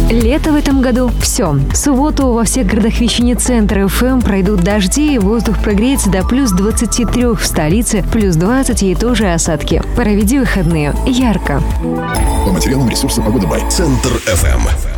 Лето в этом году – все. В субботу во всех городах вещания центра ФМ пройдут дожди, и воздух прогреется до плюс 23 в столице, плюс 20 и тоже осадки. Проведи выходные ярко. По материалам ресурса «Погода Бай». Центр ФМ.